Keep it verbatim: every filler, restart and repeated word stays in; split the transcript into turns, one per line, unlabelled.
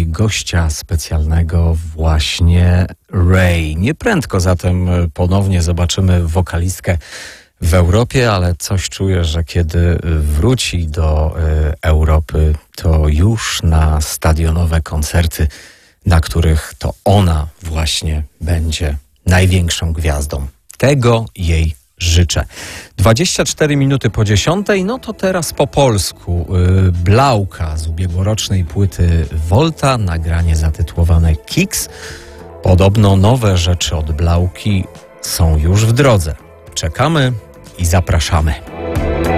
gościa specjalnego właśnie Ray. Nieprędko zatem ponownie zobaczymy wokalistkę w Europie, ale coś czuję, że kiedy wróci do Europy, to już na stadionowe koncerty, na których to ona właśnie będzie największą gwiazdą. Tego jej życzę. dwadzieścia cztery minuty po dziesiątej, no to teraz po polsku. Blauka z ubiegłorocznej płyty Volta, nagranie zatytułowane Kicks. Podobno nowe rzeczy od Blauki są już w drodze. Czekamy i zapraszamy.